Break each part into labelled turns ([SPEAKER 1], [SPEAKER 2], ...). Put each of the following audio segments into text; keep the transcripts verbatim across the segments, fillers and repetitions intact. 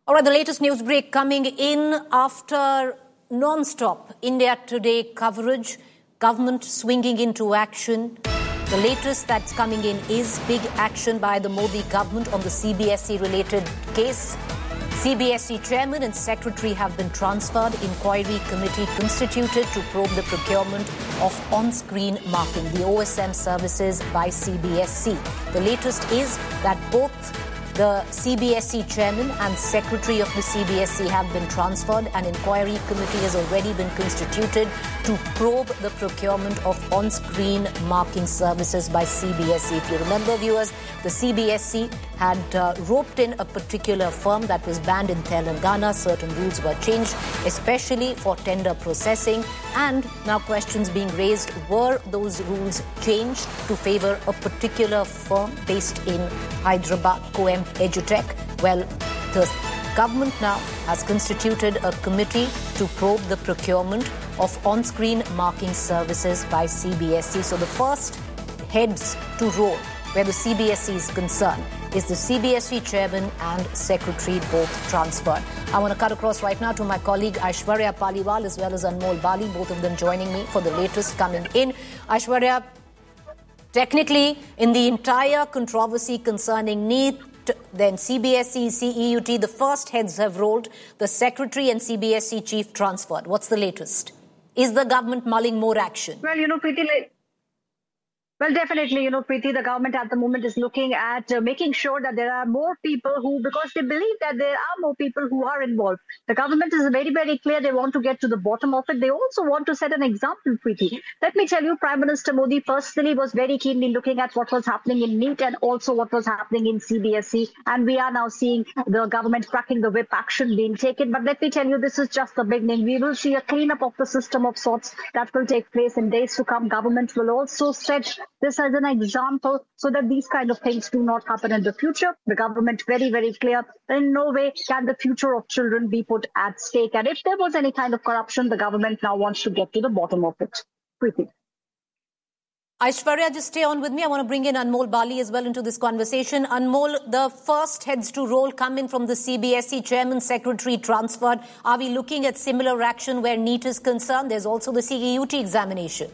[SPEAKER 1] All right, the latest news break coming in after non-stop India Today coverage, government swinging into action. The latest that's coming in is big action by the Modi government on the C B S E-related case. C B S E chairman and secretary have been transferred. Inquiry committee constituted to probe the procurement of on-screen marking, the O S M services by C B S E. The latest is that both the C B S E chairman and secretary of the C B S E have been transferred. An inquiry committee has already been constituted to probe the procurement of on-screen marking services by C B S E. If you remember, viewers, the C B S E had uh, roped in a particular firm that was banned in Telangana. Certain rules were changed, especially for tender processing. And now questions being raised, were those rules changed to favor a particular firm based in Hyderabad, Coem Edutech? Well, the government now has constituted a committee to probe the procurement of on-screen marking services by C B S E. So the first heads to roll where the C B S E is concerned is the C B S E chairman and secretary, both transferred. I want to cut across right now to my colleague Aishwarya Paliwal as well as Anmol Bali, both of them joining me for the latest coming in. Aishwarya, technically, in the entire controversy concerning NEET, then C B S E, C E U T, the first heads have rolled, the secretary and C B S E chief transferred. What's the latest? Is the government mulling more action?
[SPEAKER 2] Well, you know, pretty late. Well, definitely, you know, Preeti, the government at the moment is looking at uh, making sure that there are more people who, because they believe that there are more people who are involved. The government is very, very clear. They want to get to the bottom of it. They also want to set an example, Preeti. Let me tell you, Prime Minister Modi personally was very keenly looking at what was happening in NEET and also what was happening in C B S E. And we are now seeing the government cracking the whip, action being taken. But let me tell you, this is just the beginning. We will see a cleanup of the system of sorts that will take place in days to come. Government will also set this as an example so that these kind of things do not happen in the future. The government very, very clear that in no way can the future of children be put at stake. And if there was any kind of corruption, the government now wants to get to the bottom of it. Quickly.
[SPEAKER 1] Aishwarya, just stay on with me. I want to bring in Anmol Bali as well into this conversation. Anmol, the first heads to roll come in from the C B S E chairman, secretary transferred. Are we looking at similar action where NEET is concerned? There's also the C E U T examination.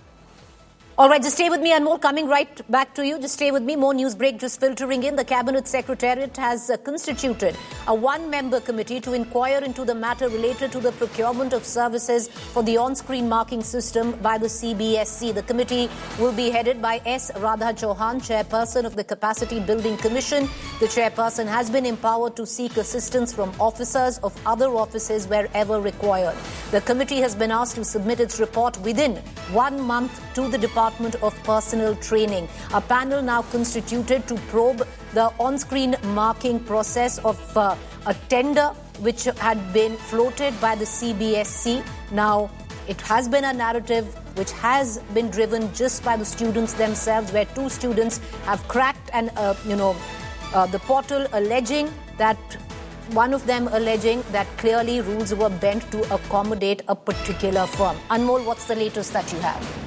[SPEAKER 1] All right, just stay with me, Anmol. Coming right back to you. Just stay with me. More news break just filtering in. The Cabinet Secretariat has uh, constituted a one-member committee to inquire into the matter related to the procurement of services for the on-screen marking system by the C B S E. The committee will be headed by S. Radha Chauhan, chairperson of the Capacity Building Commission. The chairperson has been empowered to seek assistance from officers of other offices wherever required. The committee has been asked to submit its report within one month to the Department of Personnel Training. A panel now constituted to probe the on-screen marking process of uh, a tender which had been floated by the C B S E. Now, it has been a narrative which has been driven just by the students themselves, where two students have cracked and, uh, you know, uh, the portal alleging that one of them alleging that clearly rules were bent to accommodate a particular firm. Anmol, what's the latest that you have?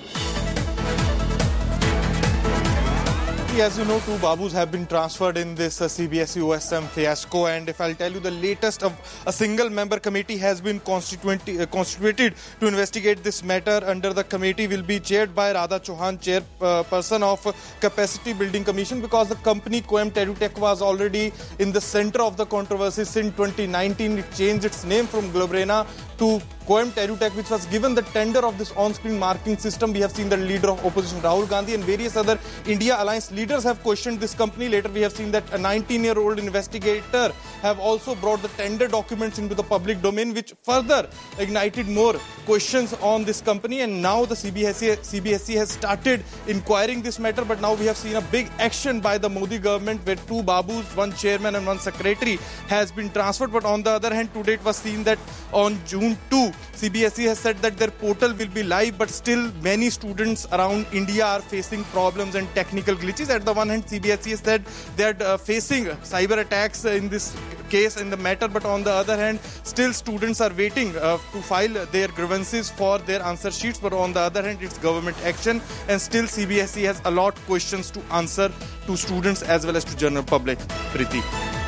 [SPEAKER 3] As you know, two Babus have been transferred in this uh, C B S E O S M fiasco, and if I'll tell you, the latest of a single member committee has been constituted, uh, constituted to investigate this matter. Under the committee will be chaired by Radha Chauhan, chairperson uh, of uh, Capacity Building Commission, because the company Coem Edutech was already in the center of the controversy since twenty nineteen. It changed its name from Globrena to Coem Edutech, which was given the tender of this on-screen marking system. We have seen the leader of opposition Rahul Gandhi and various other India Alliance leaders have questioned this company. Later we have seen that a nineteen-year-old investigator have also brought the tender documents into the public domain, which further ignited more questions on this company. And now the C B S E, C B S E has started inquiring this matter, but now we have seen a big action by the Modi government where two Babus, one chairman and one secretary has been transferred. But on the other hand, today it was seen that on June second, C B S E has said that their portal will be live, but still many students around India are facing problems and technical glitches. At the one hand, C B S E has said they are uh, facing cyber attacks in this case, in the matter, but on the other hand, still students are waiting uh, to file their grievances for their answer sheets. But on the other hand, it's government action, and still C B S E has a lot of questions to answer to students as well as to general public. Preeti.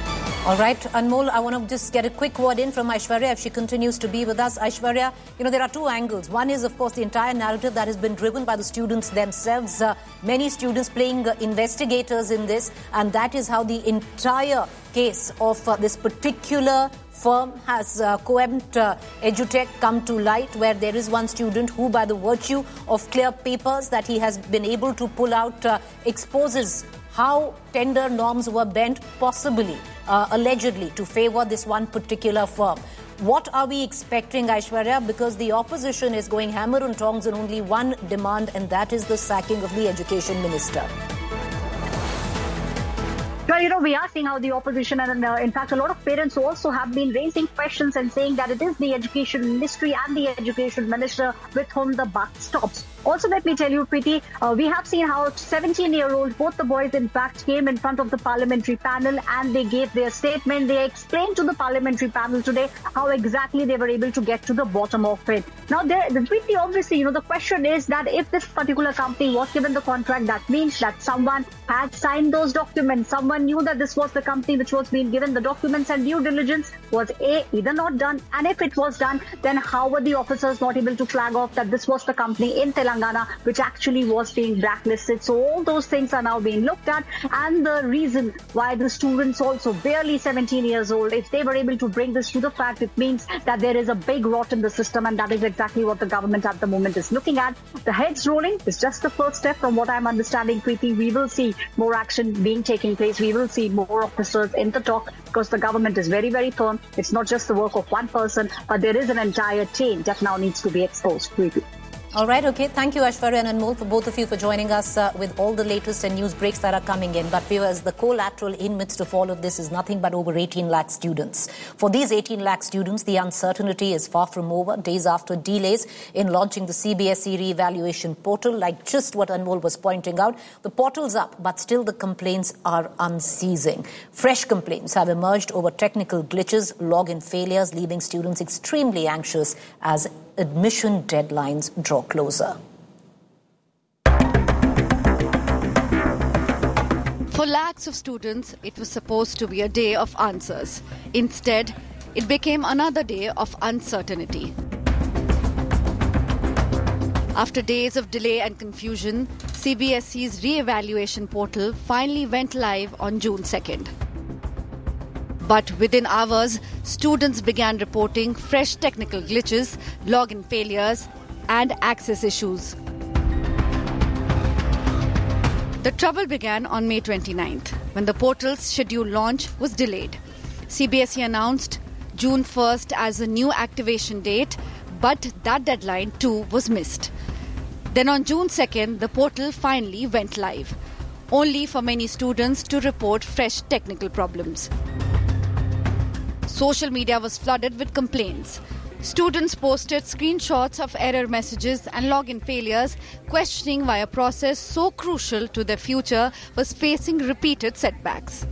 [SPEAKER 1] All right, Anmol, I want to just get a quick word in from Aishwarya if she continues to be with us. Aishwarya, you know, there are two angles. One is, of course, the entire narrative that has been driven by the students themselves. Uh, many students playing uh, investigators in this, and that is how the entire case of uh, this particular firm has uh, Coemt uh, EduTech come to light, where there is one student who, by the virtue of clear papers that he has been able to pull out, uh, exposes how tender norms were bent, possibly, uh, allegedly, to favor this one particular firm. What are we expecting, Aishwarya? Because the opposition is going hammer and tongs on only one demand, and that is the sacking of the education minister.
[SPEAKER 2] Well, you know, we are seeing how the opposition and, uh, in fact, a lot of parents also have been raising questions and saying that it is the education ministry and the education minister with whom the buck stops. Also, let me tell you, Preeti, uh, we have seen how seventeen-year-olds, both the boys, in fact, came in front of the parliamentary panel and they gave their statement. They explained to the parliamentary panel today how exactly they were able to get to the bottom of it. Now, there, Preeti, obviously, you know, the question is that if this particular company was given the contract, that means that someone had signed those documents. Someone knew that this was the company which was being given the documents, and due diligence was A, either not done, and if it was done, then how were the officers not able to flag off that this was the company in Telangana which actually was being blacklisted? So all those things are now being looked at, and the reason why the students, also barely seventeen years old, if they were able to bring this to the fact, it means that there is a big rot in the system, and that is exactly what the government at the moment is looking at. The heads rolling is just the first step. From what I'm understanding, Preeti, we will see more action being taking place. We will see more officers in the talk, because the government is very, very firm. It's not just the work of one person, but there is an entire chain that now needs to be exposed, Preeti.
[SPEAKER 1] All right, okay. Thank you, Aishwarya and Anmol, for both of you for joining us uh, with all the latest and news breaks that are coming in. But viewers, the collateral in midst of all of this is nothing but over eighteen lakh students. For these eighteen lakh students, the uncertainty is far from over. Days after delays in launching the C B S E re-evaluation portal, like just what Anmol was pointing out, the portal's up, but still the complaints are unceasing. Fresh complaints have emerged over technical glitches, login failures, leaving students extremely anxious as admission deadlines draw closer.
[SPEAKER 4] For lakhs of students, it was supposed to be a day of answers. Instead, it became another day of uncertainty. After days of delay and confusion, C B S E's re-evaluation portal finally went live on June second. But within hours, students began reporting fresh technical glitches, login failures, and access issues. The trouble began on May twenty-ninth, when the portal's scheduled launch was delayed. C B S E announced June first as a new activation date, but that deadline too was missed. Then on June second, the portal finally went live, only for many students to report fresh technical problems. Social media was flooded with complaints. Students posted screenshots of error messages and login failures, questioning why a process so crucial to their future was facing repeated setbacks.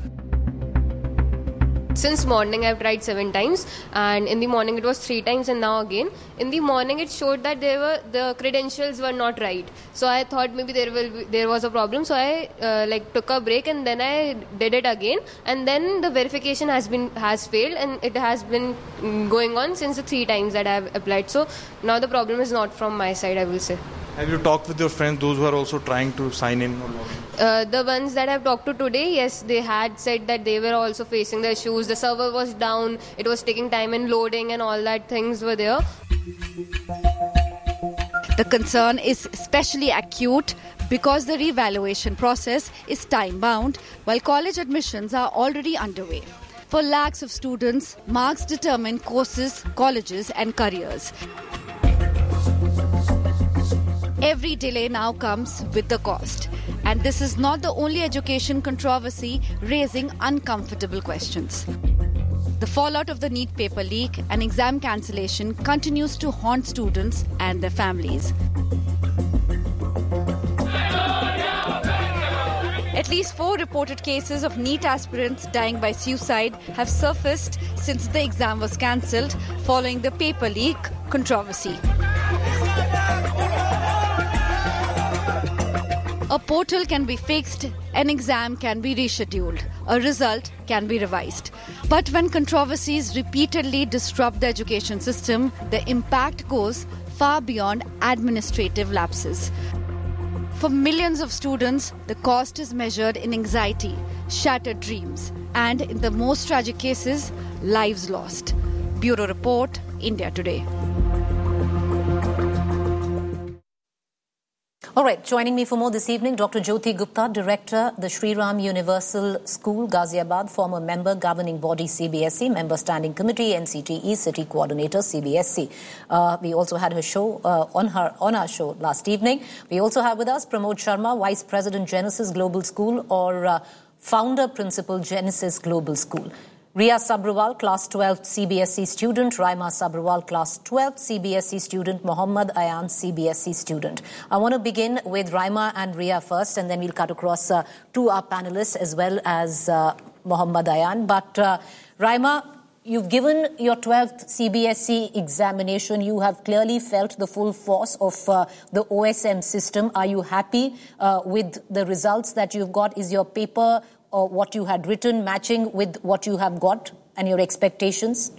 [SPEAKER 5] Since morning I've tried seven times, and in the morning it was three times, and now again. In the morning it showed that they were the credentials were not right. So I thought maybe there will be, there was a problem. So I uh, like took a break, and then I did it again, and then the verification has been has failed, and it has been going on since the three times that I have applied. So now the problem is not from my side, I will say.
[SPEAKER 3] Have you talked with your friends, those who are also trying to sign in or log in?
[SPEAKER 5] Uh, the ones that I've talked to today, yes, they had said that they were also facing the issues. The server was down, it was taking time in loading, and all that things were there.
[SPEAKER 4] The concern is especially acute because the revaluation process is time-bound, while college admissions are already underway. For lakhs of students, marks determine courses, colleges, and careers. Every delay now comes with the cost. And this is not the only education controversy raising uncomfortable questions. The fallout of the NEET paper leak and exam cancellation continues to haunt students and their families. At least four reported cases of NEET aspirants dying by suicide have surfaced since the exam was cancelled following the paper leak controversy. A portal can be fixed, an exam can be rescheduled, a result can be revised. But when controversies repeatedly disrupt the education system, the impact goes far beyond administrative lapses. For millions of students, the cost is measured in anxiety, shattered dreams, and in the most tragic cases, lives lost. Bureau Report, India Today.
[SPEAKER 1] All right, joining me for more this evening, Doctor Jyoti Gupta, Director, the Sri Ram Universal School, Ghaziabad, former member, governing body C B S E, member standing committee, N C T E, city coordinator, C B S E. Uh, we also had her show uh, on her on our show last evening. We also have with us Pramod Sharma, Vice President, Genesis Global School, or uh, Founder Principal, Genesis Global School. Ria Sabrawal, Class twelve C B S E student. Raima Sabrawal, Class twelve C B S E student. Mohammad Ayan, C B S E student. I want to begin with Raima and Ria first, and then we'll cut across uh, to our panelists as well as uh, Mohammad Ayan. But uh, Raima, you've given your twelfth C B S E examination. You have clearly felt the full force of uh, the O S M system. Are you happy uh, with the results that you've got? Is your paper or what you had written matching with what you have got and your expectations?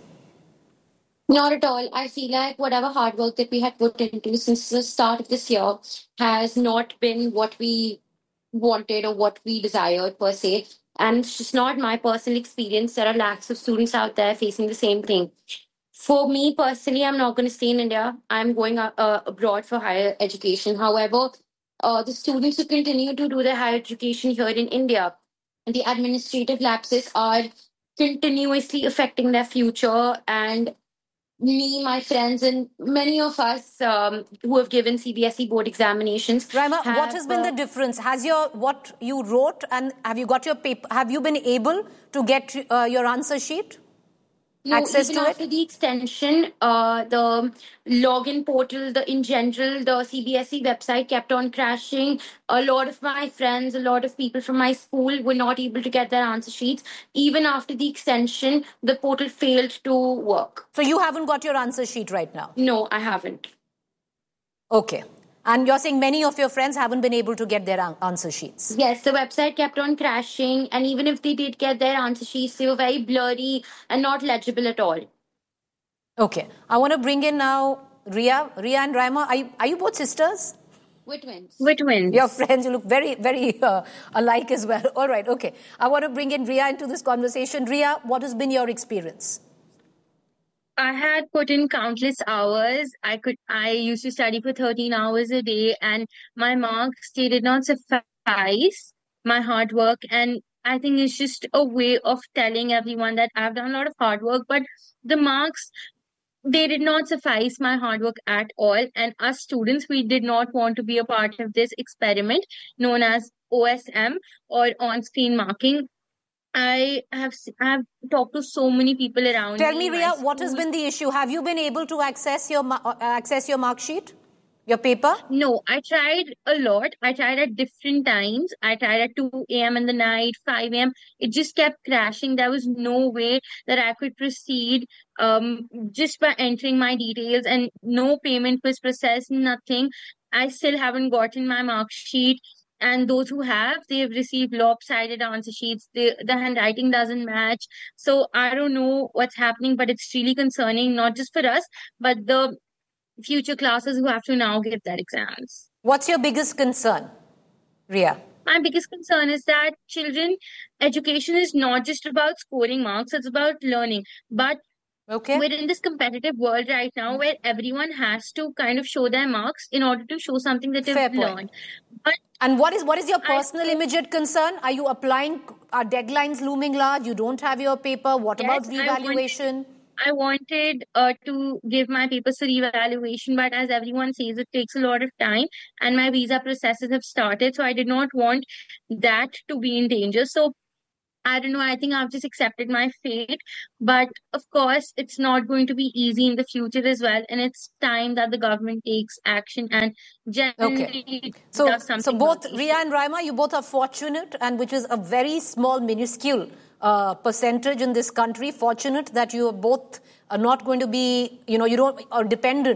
[SPEAKER 6] Not at all. I feel like whatever hard work that we had put into since the start of this year has not been what we wanted or what we desired per se. And it's just not my personal experience. There are lakhs of students out there facing the same thing. For me personally, I'm not going to stay in India. I'm going uh, uh, abroad for higher education. However, uh, the students who continue to do their higher education here in India, the administrative lapses are continuously affecting their future. And me, my friends, and many of us um, who have given C B S E board examinations.
[SPEAKER 1] Raima,
[SPEAKER 6] have,
[SPEAKER 1] what has been
[SPEAKER 6] uh,
[SPEAKER 1] the difference? Has your what you wrote and have you got your paper? Have you been able to get uh, your answer sheet?
[SPEAKER 6] No,
[SPEAKER 1] Access
[SPEAKER 6] even
[SPEAKER 1] to
[SPEAKER 6] after
[SPEAKER 1] it?
[SPEAKER 6] the extension, uh, the login portal, the in general, the C B S E website kept on crashing. A lot of my friends, a lot of people from my school were not able to get their answer sheets. Even after the extension, the portal failed to work.
[SPEAKER 1] So you haven't got your answer sheet right now?
[SPEAKER 6] No, I haven't.
[SPEAKER 1] Okay. And you're saying many of your friends haven't been able to get their an- answer sheets?
[SPEAKER 6] Yes, the website kept on crashing. And even if they did get their answer sheets, they were very blurry and not legible at all.
[SPEAKER 1] Okay. I want to bring in now Ria. Ria and Raima, are you, are you both sisters?
[SPEAKER 6] We're twins.
[SPEAKER 2] We're twins.
[SPEAKER 1] Your friends, you look very, very uh, alike as well. All right, okay. I want to bring in Ria into this conversation. Ria, what has been your experience?
[SPEAKER 7] I had put in countless hours. I could. I used to study for thirteen hours a day, and my marks, they did not suffice my hard work. And I think it's just a way of telling everyone that I've done a lot of hard work, but the marks, they did not suffice my hard work at all. And us students, we did not want to be a part of this experiment known as O S M, or on-screen marking. I have I have talked to so many people around.
[SPEAKER 1] Tell me,
[SPEAKER 7] me
[SPEAKER 1] Ria, what has been the issue? Have you been able to access your uh, access your mark sheet, your paper?
[SPEAKER 7] No, I tried a lot. I tried at different times. I tried at two a.m. in the night, five a.m. It just kept crashing. There was no way that I could proceed um, just by entering my details, and no payment was processed, nothing. I still haven't gotten my mark sheet. And those who have, they've received lopsided answer sheets. The, the handwriting doesn't match. So I don't know what's happening, but it's really concerning, not just for us, but the future classes who have to now give their exams.
[SPEAKER 1] What's your biggest concern, Ria?
[SPEAKER 7] My biggest concern is that children, education is not just about scoring marks, it's about learning. But
[SPEAKER 1] okay,
[SPEAKER 7] we're in this competitive world right now where everyone has to kind of show their marks in order to show something that they've
[SPEAKER 1] Fair point.
[SPEAKER 7] learned. But
[SPEAKER 1] and what is what is your personal
[SPEAKER 7] I,
[SPEAKER 1] immediate concern? Are you applying? Are deadlines looming large? You don't have your paper. What
[SPEAKER 7] yes,
[SPEAKER 1] about revaluation?
[SPEAKER 7] I wanted uh, to give my papers for revaluation, but as everyone says, it takes a lot of time, and my visa processes have started, so I did not want that to be in danger. So I don't know, I think I've just accepted my fate, but of course, it's not going to be easy in the future as well, and it's time that the government takes action and generally
[SPEAKER 1] okay. So,
[SPEAKER 7] does something.
[SPEAKER 1] So both Ria and Raima, you both are fortunate, and which is a very small, minuscule uh, percentage in this country, fortunate that you are both are not going to be, you know, you don't are dependent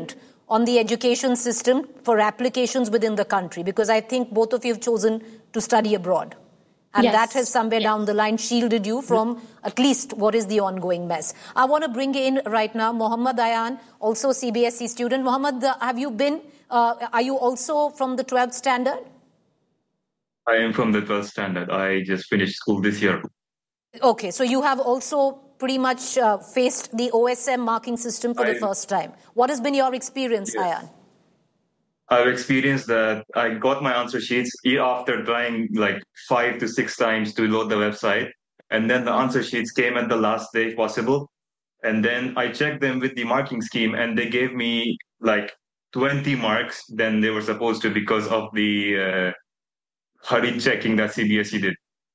[SPEAKER 1] on the education system for applications within the country? Because I think both of you have chosen to study abroad. And
[SPEAKER 6] Yes.
[SPEAKER 1] that has somewhere
[SPEAKER 6] Yes.
[SPEAKER 1] down the line shielded you from at least what is the ongoing mess. I want to bring in right now Mohammad Ayan, also C B S E student. Mohammad, uh, have you been, uh, are you also from the twelfth standard?
[SPEAKER 8] I am from the twelfth standard. I just finished school this year.
[SPEAKER 1] Okay, so you have also pretty much uh, faced the O S M marking system for the
[SPEAKER 8] I-
[SPEAKER 1] first time. What has been your experience,
[SPEAKER 8] Yes.
[SPEAKER 1] Ayan?
[SPEAKER 8] I've experienced that I got my answer sheets e- after trying like five to six times to load the website. And then the answer sheets came at the last day if possible. And then I checked them with the marking scheme and they gave me like twenty marks than they were supposed to because of the uh, hurried checking that C B S E did.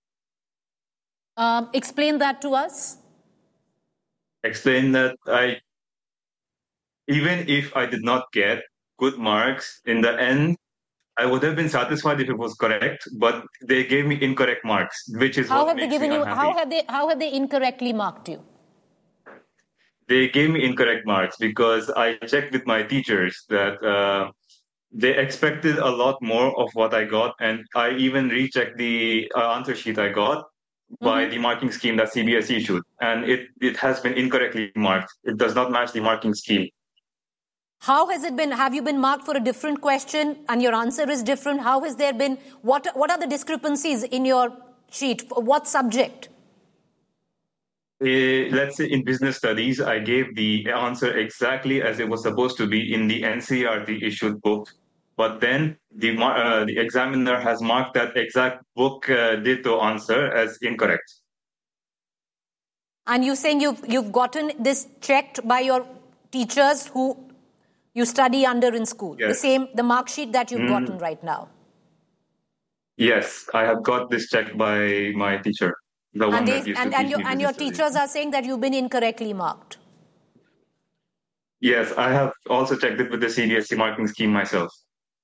[SPEAKER 1] Um, explain that to us.
[SPEAKER 8] Explain that I, even if I did not get good marks in the end, I would have been satisfied if it was correct, but they gave me incorrect marks, which is
[SPEAKER 1] How
[SPEAKER 8] what
[SPEAKER 1] have they
[SPEAKER 8] makes
[SPEAKER 1] given
[SPEAKER 8] me
[SPEAKER 1] you,
[SPEAKER 8] unhappy.
[SPEAKER 1] how have they, how have they incorrectly marked you?
[SPEAKER 8] They gave me incorrect marks because I checked with my teachers that uh, they expected a lot more of what I got, and I even rechecked the uh, answer sheet I got by the marking scheme that C B S E issued, and it, it has been incorrectly marked. It does not match the marking scheme.
[SPEAKER 1] How has it been? Have you been marked for a different question and your answer is different? How has there been, what, what are the discrepancies in your sheet? What subject?
[SPEAKER 8] Uh, let's say in business studies, I gave the answer exactly as it was supposed to be in the N C E R T issued book. But then the, mar- uh, the examiner has marked that exact book uh, ditto answer as incorrect.
[SPEAKER 1] And you're saying you've, you've gotten this checked by your teachers who you study under in school? The
[SPEAKER 8] Yes.
[SPEAKER 1] same, the mark sheet that you've gotten right now?
[SPEAKER 8] Yes, I have got this checked by my teacher, the one
[SPEAKER 1] And,
[SPEAKER 8] that
[SPEAKER 1] they,
[SPEAKER 8] used
[SPEAKER 1] and,
[SPEAKER 8] to
[SPEAKER 1] and,
[SPEAKER 8] teach
[SPEAKER 1] your,
[SPEAKER 8] me
[SPEAKER 1] and your
[SPEAKER 8] business
[SPEAKER 1] teachers
[SPEAKER 8] studies.
[SPEAKER 1] are saying that you've been incorrectly marked.
[SPEAKER 8] Yes, I have also checked it with the C B S E marking scheme myself.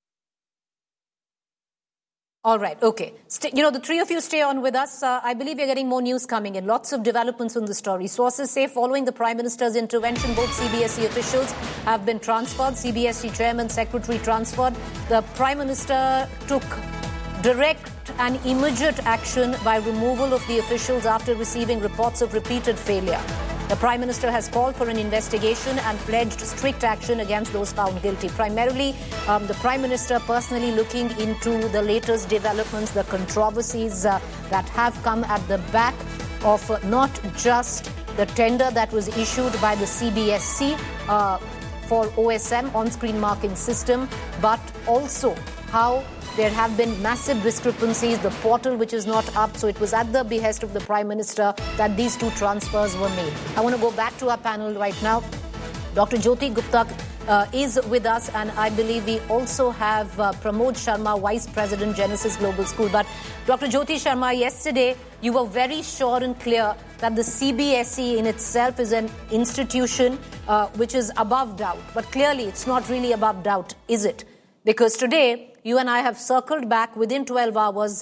[SPEAKER 1] All right, okay. Stay, you know, the three of you stay on with us. Uh, I believe you're getting more news coming in. Lots of developments on the story. Sources say following the Prime Minister's intervention, both C B S E officials have been transferred. C B S E Chairman, Secretary transferred. The Prime Minister took direct and immediate action by removal of the officials after receiving reports of repeated failure. The Prime Minister has called for an investigation and pledged strict action against those found guilty. Primarily, um, the Prime Minister personally looking into the latest developments, the controversies uh, that have come at the back of uh, not just the tender that was issued by the C B S E uh, for O S M, on-screen marking system, but also how there have been massive discrepancies, the portal which is not up. So it was at the behest of the Prime Minister that these two transfers were made. I want to go back to our panel right now. Doctor Jyoti Gupta uh, is with us, and I believe we also have uh, Pramod Sharma, Vice President, Genesis Global School. But Doctor Jyoti Sharma, yesterday you were very sure and clear that the C B S E in itself is an institution uh, which is above doubt. But clearly it's not really above doubt, is it? Because today, you and I have circled back within twelve hours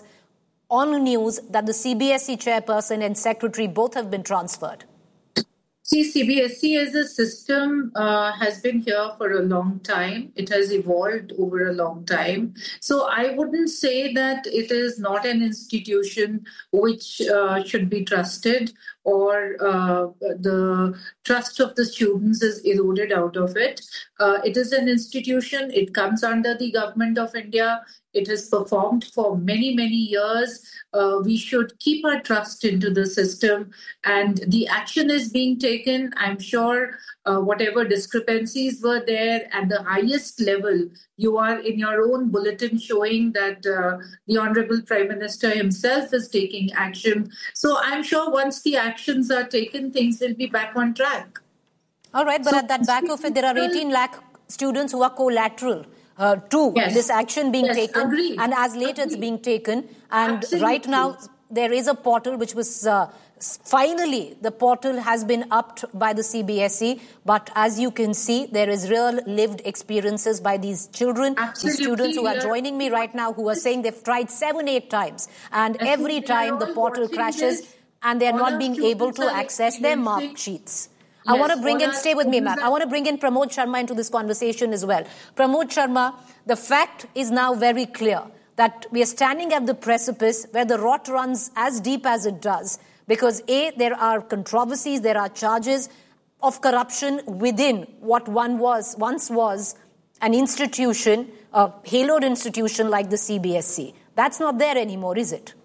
[SPEAKER 1] on news that the C B S E chairperson and secretary both have been transferred.
[SPEAKER 9] See, C B S E as a system uh, has been here for a long time. It has evolved over a long time. So I wouldn't say that it is not an institution which uh, should be trusted, or uh, the trust of the students is eroded out of it. Uh, it is an institution. It comes under the government of India. It has performed for many, many years. Uh, we should keep our trust into the system, and the action is being taken. I'm sure uh, whatever discrepancies were there at the highest level, you are in your own bulletin showing that uh, the Honorable Prime Minister himself is taking action. So I'm sure once the actions are taken, things will be back on track.
[SPEAKER 1] All right, but
[SPEAKER 9] So-
[SPEAKER 1] at that back of it, there are eighteen lakh students who are collateral uh, to
[SPEAKER 9] Yes.
[SPEAKER 1] this action being
[SPEAKER 9] Yes,
[SPEAKER 1] taken.
[SPEAKER 9] agreed.
[SPEAKER 1] And as late it's
[SPEAKER 9] Agreed.
[SPEAKER 1] being taken. And
[SPEAKER 9] Absolutely.
[SPEAKER 1] right now, there is a portal which was uh, s- finally, the portal has been upped by the C B S E. But as you can see, there is real lived experiences by these children,
[SPEAKER 9] Absolutely,
[SPEAKER 1] these students who are
[SPEAKER 9] we are-
[SPEAKER 1] joining me right now, who are saying they've tried seven, eight times. And
[SPEAKER 9] Yes,
[SPEAKER 1] every
[SPEAKER 9] we are
[SPEAKER 1] time the
[SPEAKER 9] all
[SPEAKER 1] portal
[SPEAKER 9] watching
[SPEAKER 1] crashes
[SPEAKER 9] this.
[SPEAKER 1] and they're
[SPEAKER 9] All
[SPEAKER 1] not
[SPEAKER 9] our
[SPEAKER 1] being able
[SPEAKER 9] students
[SPEAKER 1] to
[SPEAKER 9] are
[SPEAKER 1] access their mark
[SPEAKER 9] experiencing-
[SPEAKER 1] sheets. I
[SPEAKER 9] Yes,
[SPEAKER 1] want to bring
[SPEAKER 9] all
[SPEAKER 1] in,
[SPEAKER 9] our
[SPEAKER 1] stay with me,
[SPEAKER 9] schools
[SPEAKER 1] ma'am.
[SPEAKER 9] are-
[SPEAKER 1] I want to bring in Pramod Sharma into this conversation as well. Pramod Sharma, the fact is now very clear that we are standing at the precipice where the rot runs as deep as it does. Because A, there are controversies, there are charges of corruption within what one was, once was an institution, a haloed institution like the C B S E. That's not there anymore, is it?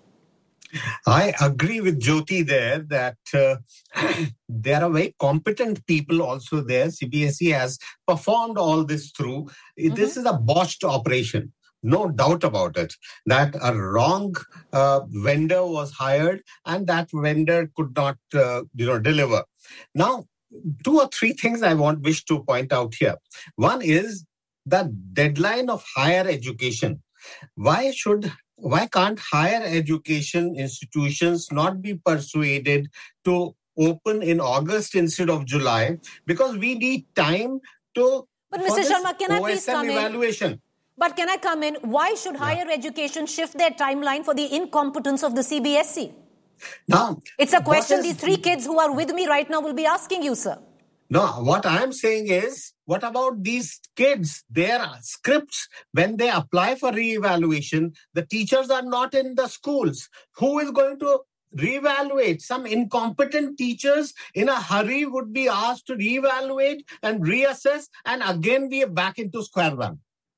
[SPEAKER 10] I agree with Jyoti there that uh, there are very competent people also there. C B S E has performed all this through. Mm-hmm. This is a botched operation. No doubt about it, that a wrong uh, vendor was hired and that vendor could not, uh, you know, deliver. Now, two or three things I want wish to point out here. One is the deadline of higher education. Why should why can't higher education institutions not be persuaded to open in August instead of July? Because we need time to.
[SPEAKER 1] But Mister Sharma, can I please come
[SPEAKER 10] evaluation.
[SPEAKER 1] in? But can I come in? Why should higher yeah. education shift their timeline for the incompetence of the C B S E?
[SPEAKER 10] Now,
[SPEAKER 1] it's a question is, these three kids who are with me right now will be asking you, sir.
[SPEAKER 10] No, what I'm saying is, what about these kids? Their scripts, when they apply for reevaluation, the teachers are not in the schools. Who is going to reevaluate? Some incompetent teachers in a hurry would be asked to reevaluate and reassess, and again we are back into square one.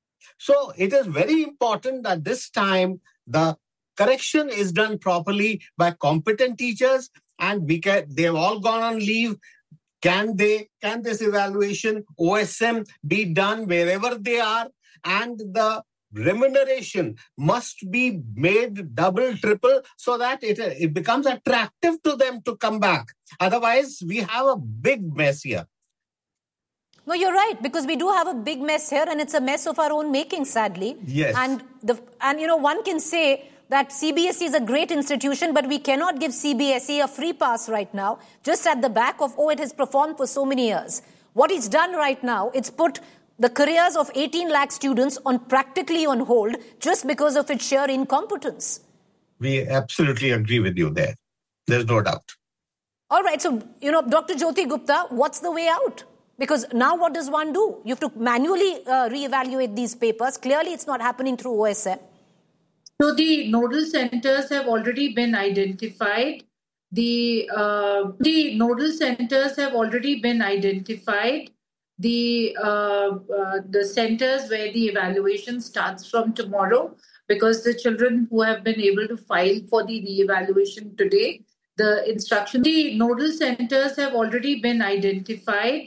[SPEAKER 10] So it is very important that this time the correction is done properly by competent teachers, and we can, they've all gone on leave. Can they, can this evaluation, O S M, be done wherever they are? And the remuneration must be made double, triple, so that it, it becomes attractive to them to come back. Otherwise, we have a big mess here.
[SPEAKER 1] No, you're right, because we do have a big mess here, and it's a mess of our own making, sadly.
[SPEAKER 10] Yes.
[SPEAKER 1] And, the, and you know, one can say that C B S E is a great institution, but we cannot give C B S E a free pass right now, just at the back of, oh, it has performed for so many years. What it's done right now, it's put the careers of eighteen lakh students on practically on hold just because of its sheer incompetence.
[SPEAKER 10] We absolutely agree with you there. There's no doubt.
[SPEAKER 1] All right. So, you know, Doctor Jyoti Gupta, what's the way out? Because now what does one do? You have to manually uh, reevaluate these papers. Clearly, it's not happening through O S M.
[SPEAKER 9] So the nodal centers have already been identified. The uh, the nodal centers have already been identified. The uh, uh, the centers where the evaluation starts from tomorrow, because the children who have been able to file for the reevaluation today, the instruction. The nodal centers have already been identified.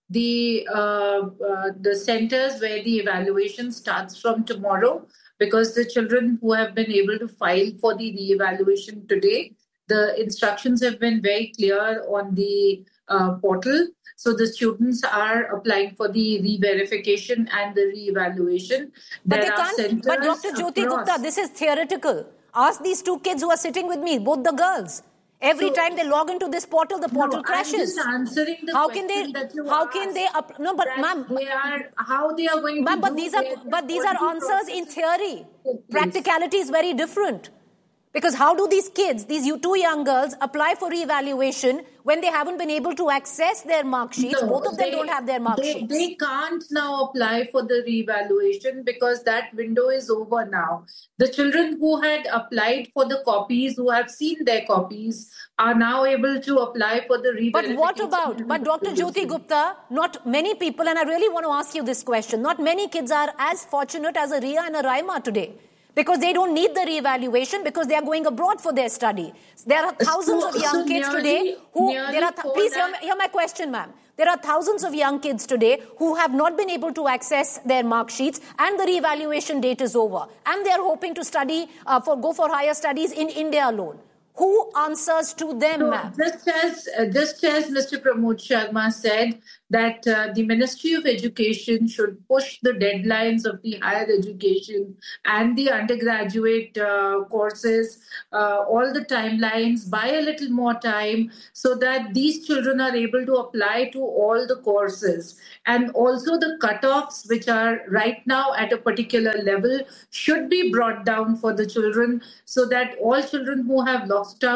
[SPEAKER 9] The uh, uh, the centers where the evaluation starts from tomorrow, because the children who have been able to file for the reevaluation today, the instructions have been very clear on the uh, portal. So the students are applying for the re-verification and the re-evaluation.
[SPEAKER 1] But there they can't. But Doctor Jyoti across. Gupta, this is theoretical. Ask these two kids who are sitting with me, both the girls. Every so, time they log into this portal, the portal
[SPEAKER 9] no,
[SPEAKER 1] crashes.
[SPEAKER 9] I'm just answering the
[SPEAKER 1] how
[SPEAKER 9] question
[SPEAKER 1] can they,
[SPEAKER 9] that you
[SPEAKER 1] How
[SPEAKER 9] asked,
[SPEAKER 1] can they? Up, no, but ma'am,
[SPEAKER 9] they are how they are going
[SPEAKER 1] ma'am,
[SPEAKER 9] to.
[SPEAKER 1] But
[SPEAKER 9] do
[SPEAKER 1] these are but these are answers process. in theory. Oh, practicality is very different. Because how do these kids, these two young girls, apply for reevaluation when they haven't been able to access their mark sheets? No, Both of them
[SPEAKER 9] they,
[SPEAKER 1] don't have their mark
[SPEAKER 9] they,
[SPEAKER 1] sheets.
[SPEAKER 9] They can't now apply for the reevaluation because that window is over now. The children who had applied for the copies, who have seen their copies, are now able to apply for the reevaluation.
[SPEAKER 1] But what about, but Doctor Jyoti Gupta, not many people, and I really want to ask you this question, not many kids are as fortunate as a Ria and a Raima today. Because they don't need the reevaluation because they are going abroad for their study. There are thousands so, of young so kids nearly, today who... There are th- please hear, hear my question, ma'am. There are thousands of young kids today who have not been able to access their mark sheets and the reevaluation date is over. And they are hoping to study, uh, for go for higher studies in India alone. Who answers to them, so ma'am?
[SPEAKER 9] Just as, uh, just as Mister Pramod Sharma said, that uh, the Ministry of Education should push the deadlines of the higher education and the undergraduate uh, courses, uh, all the timelines, by a little more time, so that these children are able to apply to all the courses. And also the cutoffs, which are right now at a particular level, should be brought down for the children, so that all children who have lost out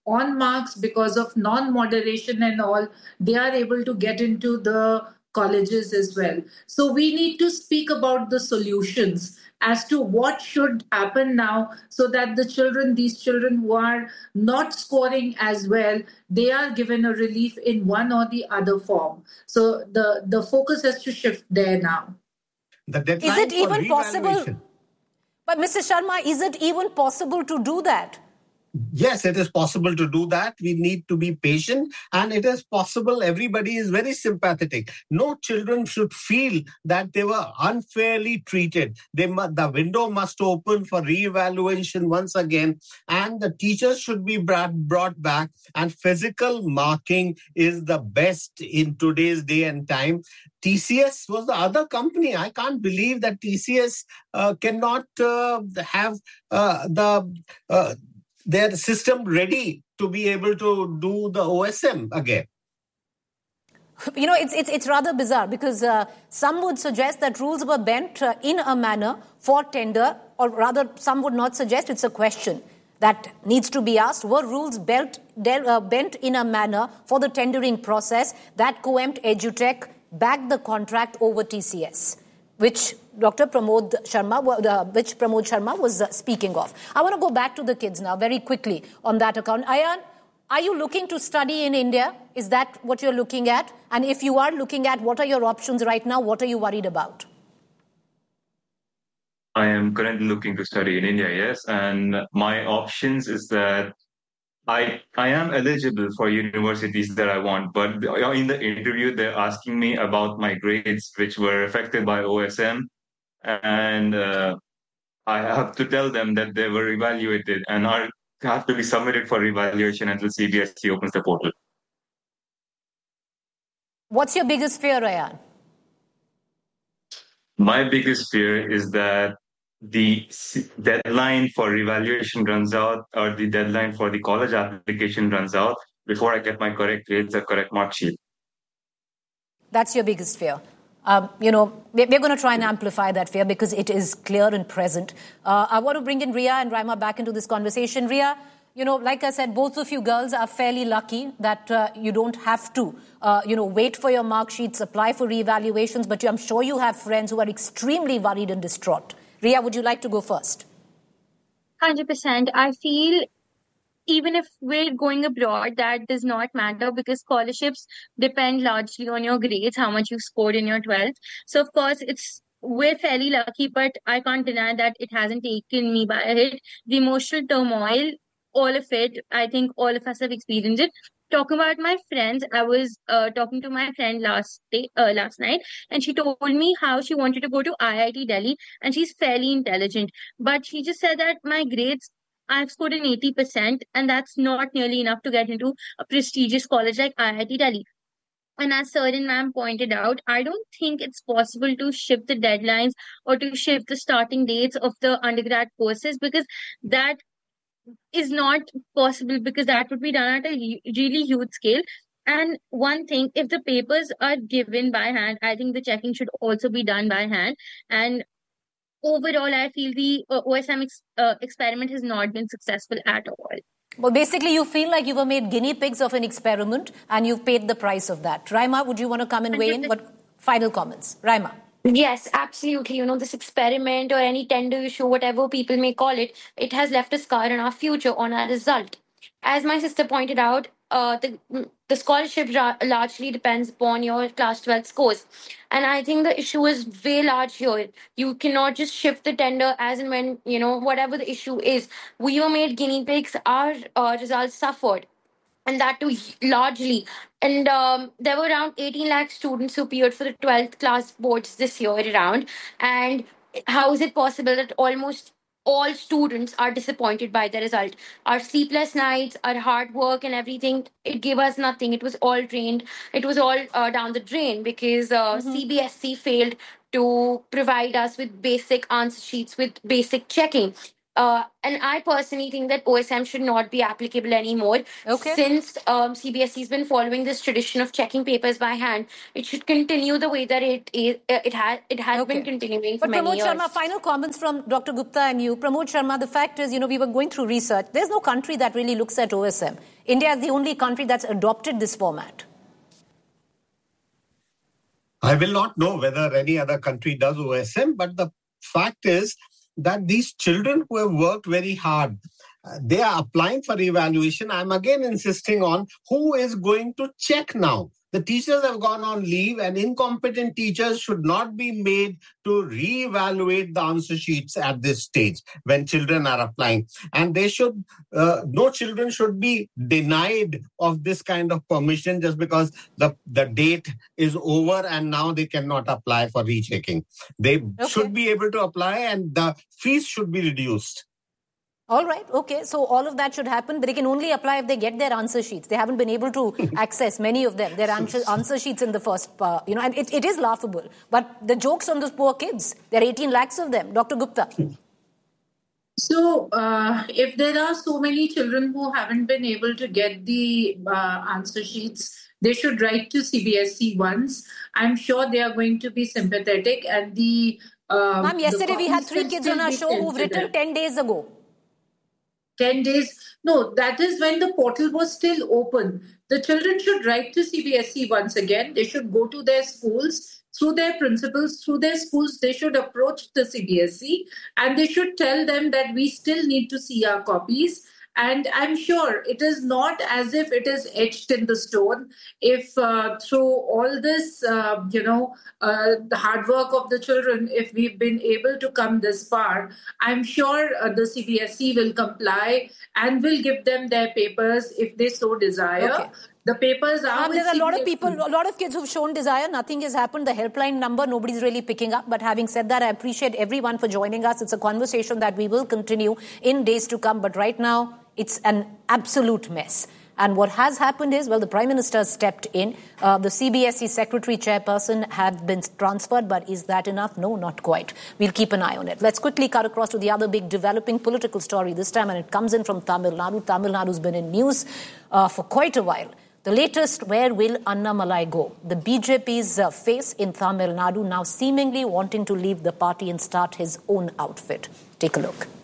[SPEAKER 9] on marks because of non-moderation and all, they are able to get into the colleges as well. So we need to speak about the solutions as to what should happen now so that the children, these children who are not scoring as well, they are given a relief in one or the other form. So the, the focus has to shift there now.
[SPEAKER 10] The deadline
[SPEAKER 1] Is it
[SPEAKER 10] for
[SPEAKER 1] even possible?
[SPEAKER 10] revaluation.
[SPEAKER 1] But Mister Sharma, is it even possible to do that?
[SPEAKER 10] Yes, it is possible to do that. We need to be patient, and it is possible. Everybody is very sympathetic. No children should feel that they were unfairly treated. They mu- the window must open for re-evaluation once again, and the teachers should be brought, brought back. And physical marking is the best in today's day and time. T C S was the other company. I can't believe that T C S uh, cannot uh, have uh, the... Uh, their system ready to be able to do the O S M again.
[SPEAKER 1] You know, it's it's, it's rather bizarre because uh, some would suggest that rules were bent uh, in a manner for tender, or rather some would not suggest. It's a question that needs to be asked. Were rules belt, del, uh, bent in a manner for the tendering process that Coempt Edutech backed the contract over T C S? Which Doctor Pramod Sharma, uh, which Pramod Sharma was uh, speaking of. I want to go back to the kids now very quickly on that account. Ayan, are you looking to study in India? Is that what you're looking at? And if you are looking at, what are your options right now? What are you worried about?
[SPEAKER 8] I am currently looking to study in India, yes. And my options is that I I am eligible for universities that I want, but in the interview, they're asking me about my grades, which were affected by O S M. And uh, I have to tell them that they were evaluated and are have to be submitted for evaluation until C B S E opens the portal.
[SPEAKER 1] What's your biggest fear, Ayan?
[SPEAKER 8] My biggest fear is that the deadline for evaluation runs out, or the deadline for the college application runs out before I get my correct grades or correct mark sheet.
[SPEAKER 1] That's your biggest fear. Um, you know, we're, we're going to try and amplify that fear because it is clear and present. Uh, I want to bring in Ria and Raima back into this conversation. Ria, you know, like I said, both of you girls are fairly lucky that uh, you don't have to, uh, you know, wait for your mark sheets, apply for reevaluations, but I'm sure you have friends who are extremely worried and distraught. Ria, would you like to go first?
[SPEAKER 7] one hundred percent. I feel even if we're going abroad, that does not matter because scholarships depend largely on your grades, how much you scored in your twelfth. So, of course, it's we're fairly lucky, but I can't deny that it hasn't taken me by a hit. The emotional turmoil, all of it, I think all of us have experienced it. Talking about my friends, I was uh, talking to my friend last day, uh, last night, and she told me how she wanted to go to I I T Delhi, and she's fairly intelligent. But she just said that my grades, I've scored an eighty percent, and that's not nearly enough to get into a prestigious college like I I T Delhi. And as Sarin ma'am pointed out, I don't think it's possible to shift the deadlines or to shift the starting dates of the undergrad courses because that is not possible because that would be done at a really huge scale. And one thing, if the papers are given by hand, I think the checking should also be done by hand. And overall, I feel the uh, O S M ex- uh, experiment has not been successful at all.
[SPEAKER 1] Well, basically, you feel like you were made guinea pigs of an experiment and you've paid the price of that. Raima, would you want to come and weigh in? What final comments? Raima.
[SPEAKER 6] Yes, absolutely. You know, this experiment or any tender issue, whatever people may call it, it has left a scar on our future, on our result. As my sister pointed out, uh, the the scholarship ra- largely depends upon your class twelve scores. And I think the issue is way large here. You cannot just shift the tender as and when, you know, whatever the issue is. We were made guinea pigs, our uh, results suffered. And that too largely. And um, there were around eighteen lakh students who appeared for the twelfth class boards this year around. And how is it possible that almost all students are disappointed by the result? Our sleepless nights, our hard work and everything, it gave us nothing. It was all drained. It was all uh, down the drain because uh, mm-hmm. C B S E failed to provide us with basic answer sheets, with basic checking. Uh, and I personally think that O S M should not be applicable anymore.
[SPEAKER 1] Okay.
[SPEAKER 6] Since um, C B S E has been following this tradition of checking papers by hand, it should continue the way that it is. Uh, it has it has
[SPEAKER 1] Okay.
[SPEAKER 6] been continuing for
[SPEAKER 1] But
[SPEAKER 6] many
[SPEAKER 1] Pramod
[SPEAKER 6] years.
[SPEAKER 1] Sharma, final comments from Doctor Gupta and you. Pramod Sharma, the fact is, you know, we were going through research. There's no country that really looks at O S M. India is the only country that's adopted this format.
[SPEAKER 10] I will not know whether any other country does O S M, but the fact is that these children who have worked very hard, uh, they are applying for evaluation. I'm again insisting on who is going to check now. The teachers have gone on leave, and incompetent teachers should not be made to reevaluate the answer sheets at this stage when children are applying. And they should, uh, no children should be denied of this kind of permission just because the, the date is over and now they cannot apply for rechecking. They
[SPEAKER 1] Okay.
[SPEAKER 10] should be able to apply, and the fees should be reduced.
[SPEAKER 1] All right, okay. So all of that should happen, but they can only apply if they get their answer sheets. They haven't been able to access many of them, their answer, answer sheets in the first, uh, you know, and it, it is laughable. But the joke's on those poor kids. There are eighteen lakhs of them. Doctor Gupta.
[SPEAKER 9] So, uh, if there are so many children who haven't been able to get the uh, answer sheets, they should write to C B S E once. I'm sure they are going to be sympathetic, and the. Uh,
[SPEAKER 1] Ma'am, yesterday
[SPEAKER 9] the
[SPEAKER 1] we had
[SPEAKER 9] copies
[SPEAKER 1] three
[SPEAKER 9] can
[SPEAKER 1] kids
[SPEAKER 9] still
[SPEAKER 1] on our
[SPEAKER 9] be
[SPEAKER 1] show
[SPEAKER 9] sent
[SPEAKER 1] who've
[SPEAKER 9] to
[SPEAKER 1] written
[SPEAKER 9] them.
[SPEAKER 1] ten days ago.
[SPEAKER 9] ten days. No, that is when the portal was still open. The children should write to C B S E once again. They should go to their schools, through their principals, through their schools. They should approach the C B S E and they should tell them that we still need to see our copies. And I'm sure it is not as if it is etched in the stone. If uh, through all this, uh, you know, uh, the hard work of the children, if we've been able to come this far, I'm sure uh, the C B S E will comply and will give them their papers if they so desire.
[SPEAKER 1] Okay.
[SPEAKER 9] The papers are
[SPEAKER 1] Um,
[SPEAKER 9] with
[SPEAKER 1] there are a lot of
[SPEAKER 9] C B S E.
[SPEAKER 1] people, a lot of kids who've shown desire. Nothing has happened. The helpline number, nobody's really picking up. But having said that, I appreciate everyone for joining us. It's a conversation that we will continue in days to come. But right now, it's an absolute mess. And what has happened is, well, the Prime Minister stepped in. Uh, the C B S E Secretary Chairperson have been transferred. But is that enough? No, not quite. We'll keep an eye on it. Let's quickly cut across to the other big developing political story this time. And it comes in from Tamil Nadu. Tamil Nadu's been in news uh, for quite a while. The latest, where will Annamalai go? The B J P's uh, face in Tamil Nadu now seemingly wanting to leave the party and start his own outfit. Take a look.